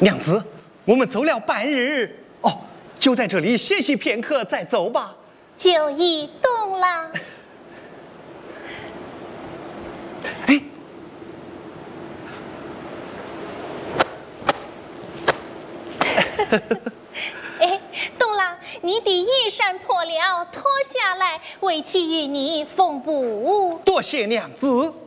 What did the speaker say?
娘子，我们走了半日，就在这里歇息片刻再走吧。 就已动了。东郎，你的衣衫破了，脱下来，为妻与你缝补。 多谢娘子。